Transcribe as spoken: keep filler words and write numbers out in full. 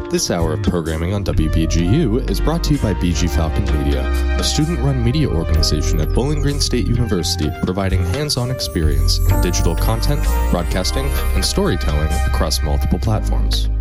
This hour of programming on W B G U is brought to you by B G Falcon Media, a student-run media organization at Bowling Green State University providing hands-on experience in digital content, broadcasting, and storytelling across multiple platforms.